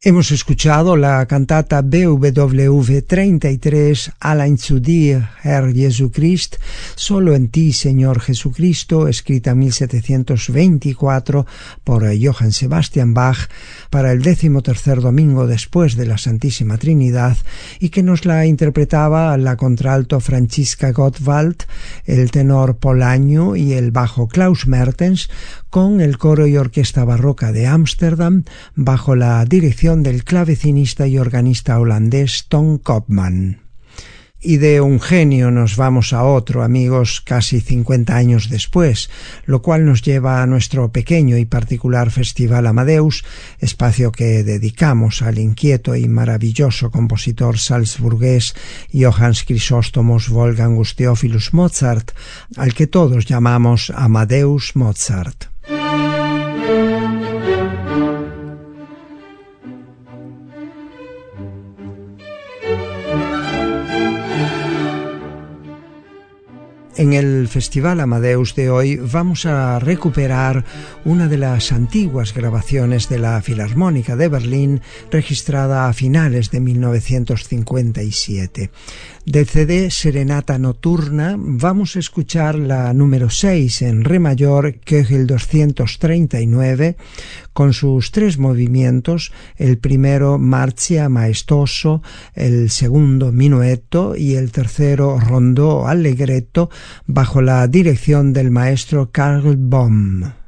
Hemos escuchado la cantata BWV 33, Allein zu dir, Herr Jesucrist, Solo en ti, Señor Jesucristo, escrita en 1724 por Johann Sebastian Bach para el 13º domingo después de la Santísima Trinidad, y que nos la interpretaba la contralto Franziska Gottwald, el tenor Polanyi y el bajo Klaus Mertens, con el coro y orquesta barroca de Ámsterdam, bajo la dirección del clavecinista y organista holandés Ton Koopman. Y de un genio nos vamos a otro, amigos, casi 50 años después, lo cual nos lleva a nuestro pequeño y particular Festival Amadeus, espacio que dedicamos al inquieto y maravilloso compositor salzburgués Johannes Chrysostomos Wolfgangus Theophilus Mozart, al que todos llamamos Amadeus Mozart. En el Festival Amadeus de hoy vamos a recuperar una de las antiguas grabaciones de la Filarmónica de Berlín, registrada a finales de 1957. Del CD Serenata Nocturna vamos a escuchar la número 6 en re mayor, Köchel 239, con sus 3 movimientos, el primero Marzia maestoso, el segundo Minuetto y el tercero Rondó allegretto, bajo la dirección del maestro Karl Bohm.